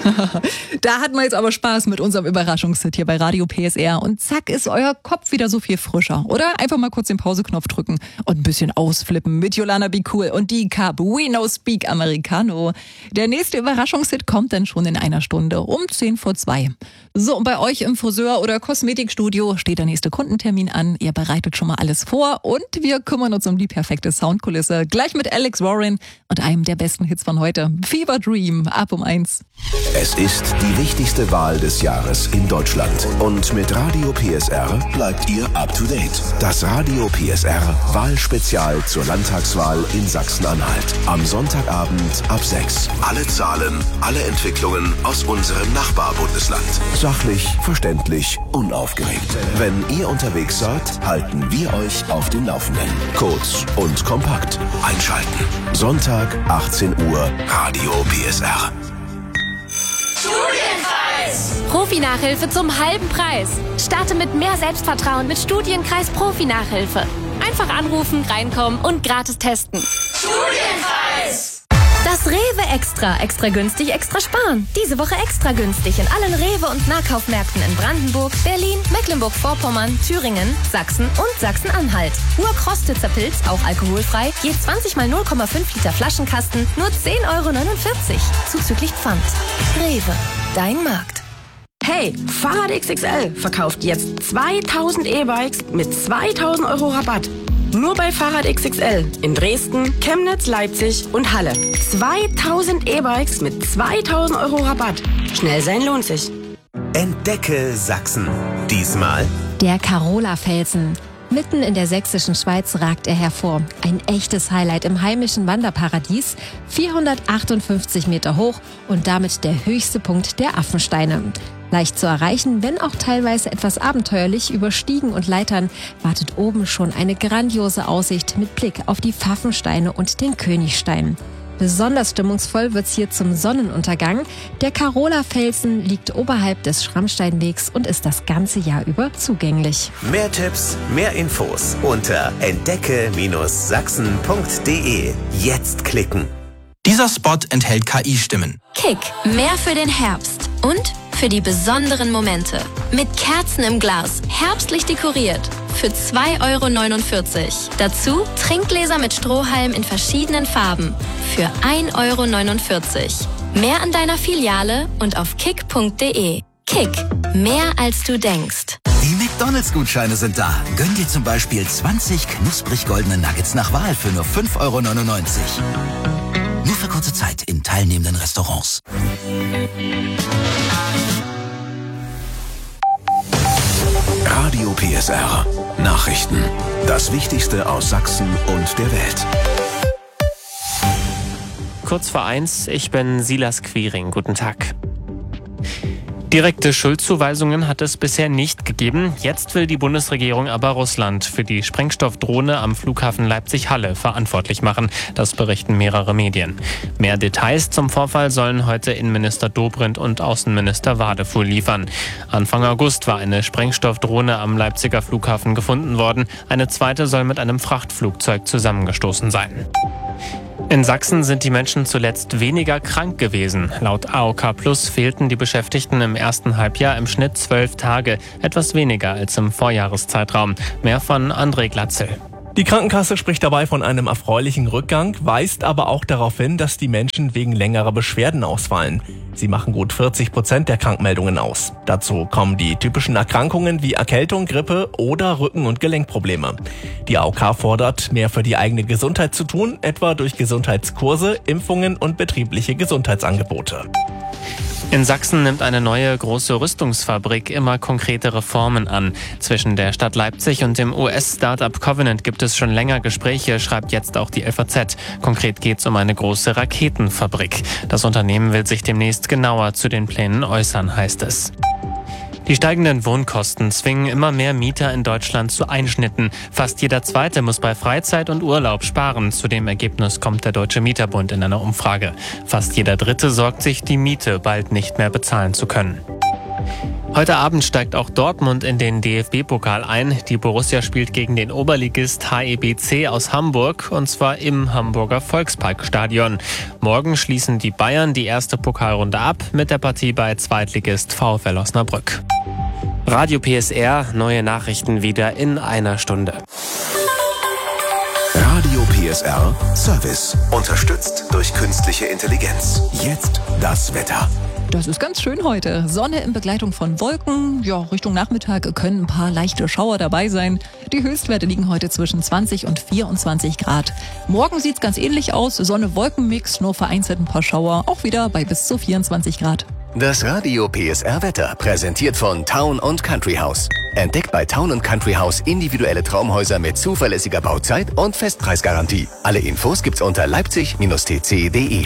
Da hatten wir jetzt aber Spaß mit unserem Überraschungshit hier bei Radio PSR. Und zack, ist euer Kopf wieder so viel frischer. Oder einfach mal kurz den Pauseknopf drücken und ein bisschen ausflippen mit Yolanda Be Cool und die Cup We No Speak Americano. Der nächste Überraschungshit kommt dann schon in einer Stunde um 1:10 vor 2. So, und bei euch im Friseur- oder Kosmetikstudio steht der nächste Kundentermin an. Ihr bereitet schon mal alles vor und wir kümmern uns um die perfekte Soundkulisse. Gleich mit Alex Warren und einem der besten Hits von heute. Fever Dream, ab um 1. Es ist die wichtigste Wahl des Jahres in Deutschland. Und mit Radio PSR bleibt ihr up to date. Das Radio PSR Wahlspezial zur Landtagswahl in Sachsen-Anhalt. Am Sonntagabend ab 6. Alle Zahlen, alle Entwicklungen aus unserem Nachbarbundesland. Sachlich, verständlich, unaufgeregt. Wenn ihr unterwegs seid, halten wir euch auf dem Laufenden. Kurz und kompakt. Einschalten. Sonntag, 18 Uhr, Radio PSR. Studienkreis! Profi-Nachhilfe zum halben Preis. Starte mit mehr Selbstvertrauen mit Studienkreis Profi-Nachhilfe. Einfach anrufen, reinkommen und gratis testen. Studienkreis! Das Rewe Extra. Extra günstig, extra sparen. Diese Woche extra günstig in allen Rewe- und Nahkaufmärkten in Brandenburg, Berlin, Mecklenburg-Vorpommern, Thüringen, Sachsen und Sachsen-Anhalt. Urkrostitzer Pilz, auch alkoholfrei, je 20 mal 0,5 Liter Flaschenkasten, nur 10,49 €. Zuzüglich Pfand. Rewe, dein Markt. Hey, Fahrrad XXL verkauft jetzt 2000 E-Bikes mit 2000 € Rabatt. Nur bei Fahrrad XXL in Dresden, Chemnitz, Leipzig und Halle. 2000 E-Bikes mit 2000 € Rabatt. Schnell sein lohnt sich. Entdecke Sachsen. Diesmal der Carola-Felsen. Mitten in der sächsischen Schweiz ragt er hervor. Ein echtes Highlight im heimischen Wanderparadies. 458 Meter hoch und damit der höchste Punkt der Affensteine. Leicht zu erreichen, wenn auch teilweise etwas abenteuerlich über Stiegen und Leitern, wartet oben schon eine grandiose Aussicht mit Blick auf die Pfaffensteine und den Königstein. Besonders stimmungsvoll wird's hier zum Sonnenuntergang. Der Carola-Felsen liegt oberhalb des Schrammsteinwegs und ist das ganze Jahr über zugänglich. mehr Tipps, mehr Infos unter entdecke-sachsen.de. Jetzt klicken. Dieser Spot enthält KI-Stimmen. Kick, mehr für den Herbst und für die besonderen Momente. Mit Kerzen im Glas, herbstlich dekoriert. Für 2,49 €. Dazu Trinkgläser mit Strohhalm in verschiedenen Farben. Für 1,49 €. Mehr an deiner Filiale und auf kick.de. Kick, mehr als du denkst. Die McDonalds-Gutscheine sind da. Gönn dir zum Beispiel 20 knusprig goldene Nuggets nach Wahl für nur 5,99 €. Nur für kurze Zeit in teilnehmenden Restaurants. Radio PSR. Nachrichten. Das Wichtigste aus Sachsen und der Welt. Kurz vor 1, ich bin Silas Quiring. Guten Tag. Direkte Schuldzuweisungen hat es bisher nicht gegeben. Jetzt will die Bundesregierung aber Russland für die Sprengstoffdrohne am Flughafen Leipzig-Halle verantwortlich machen. Das berichten mehrere Medien. Mehr Details zum Vorfall sollen heute Innenminister Dobrindt und Außenminister Wadefuhl liefern. Anfang August war eine Sprengstoffdrohne am Leipziger Flughafen gefunden worden. Eine zweite soll mit einem Frachtflugzeug zusammengestoßen sein. In Sachsen sind die Menschen zuletzt weniger krank gewesen. Laut AOK Plus fehlten die Beschäftigten im ersten Halbjahr im Schnitt 12 Tage, etwas weniger als im Vorjahreszeitraum. Mehr von André Glatzel. Die Krankenkasse spricht dabei von einem erfreulichen Rückgang, weist aber auch darauf hin, dass die Menschen wegen längerer Beschwerden ausfallen. Sie machen gut 40% der Krankmeldungen aus. Dazu kommen die typischen Erkrankungen wie Erkältung, Grippe oder Rücken- und Gelenkprobleme. Die AOK fordert, mehr für die eigene Gesundheit zu tun, etwa durch Gesundheitskurse, Impfungen und betriebliche Gesundheitsangebote. In Sachsen nimmt eine neue große Rüstungsfabrik immer konkretere Formen an. Zwischen der Stadt Leipzig und dem US-Startup Covenant gibt es schon länger Gespräche, schreibt jetzt auch die FAZ. Konkret geht es um eine große Raketenfabrik. Das Unternehmen will sich demnächst genauer zu den Plänen äußern, heißt es. Die steigenden Wohnkosten zwingen immer mehr Mieter in Deutschland zu Einschnitten. Fast jeder Zweite muss bei Freizeit und Urlaub sparen. Zu dem Ergebnis kommt der Deutsche Mieterbund in einer Umfrage. Fast jeder Dritte sorgt sich, die Miete bald nicht mehr bezahlen zu können. Heute Abend steigt auch Dortmund in den DFB-Pokal ein. Die Borussia spielt gegen den Oberligist HEBC aus Hamburg, und zwar im Hamburger Volksparkstadion. Morgen schließen die Bayern die erste Pokalrunde ab mit der Partie bei Zweitligist VfL Osnabrück. Radio PSR, neue Nachrichten wieder in einer Stunde. Radio PSR Service. Unterstützt durch künstliche Intelligenz. Jetzt das Wetter. Das ist ganz schön heute. Sonne in Begleitung von Wolken. Ja, Richtung Nachmittag können ein paar leichte Schauer dabei sein. Die Höchstwerte liegen heute zwischen 20 und 24 Grad. Morgen sieht's ganz ähnlich aus. Sonne-Wolken-Mix, nur vereinzelt ein paar Schauer. Auch wieder bei bis zu 24 Grad. Das Radio PSR Wetter präsentiert von Town & Country House. Entdeckt bei Town & Country House individuelle Traumhäuser mit zuverlässiger Bauzeit und Festpreisgarantie. Alle Infos gibt's unter leipzig-tc.de.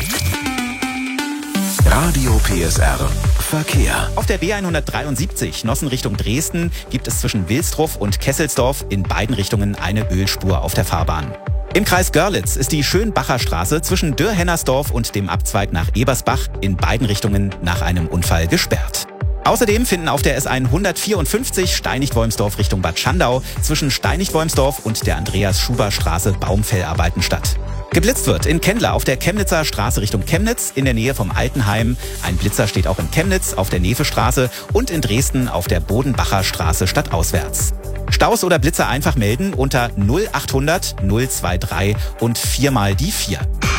Radio PSR Verkehr. Auf der B173 Nossen Richtung Dresden gibt es zwischen Wilsdruff und Kesselsdorf in beiden Richtungen eine Ölspur auf der Fahrbahn. Im Kreis Görlitz ist die Schönbacher Straße zwischen Dürr-Hennersdorf und dem Abzweig nach Ebersbach in beiden Richtungen nach einem Unfall gesperrt. Außerdem finden auf der S1 154 Steinigt-Wolmsdorf Richtung Bad Schandau zwischen Steinigt-Wolmsdorf und der Andreas-Schuber-Straße Baumfellarbeiten statt. Geblitzt wird in Kendler auf der Chemnitzer Straße Richtung Chemnitz in der Nähe vom Altenheim. Ein Blitzer steht auch in Chemnitz auf der Nevestraße und in Dresden auf der Bodenbacher Straße stadtauswärts. Staus oder Blitzer einfach melden unter 0800 023 und 4 mal die 4.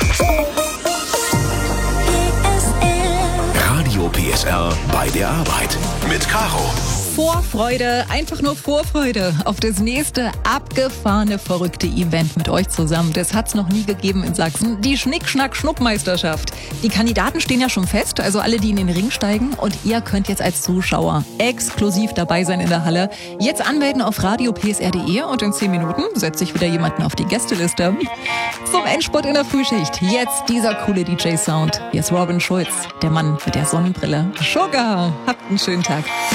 Radio PSR bei der Arbeit mit Caro. Vorfreude, einfach nur Vorfreude auf das nächste abgefahrene, verrückte Event mit euch zusammen. Das hat's noch nie gegeben in Sachsen. Die Schnick-Schnack-Schnupp-Meisterschaft. Die Kandidaten stehen ja schon fest, also alle, die in den Ring steigen. Und ihr könnt jetzt als Zuschauer exklusiv dabei sein in der Halle. Jetzt anmelden auf radiopsr.de und in 10 Minuten setzt sich wieder jemanden auf die Gästeliste. Zum Endspurt in der Frühschicht. Jetzt dieser coole DJ-Sound. Hier ist Robin Schulz, der Mann mit der Sonnenbrille. Sugar, habt einen schönen Tag.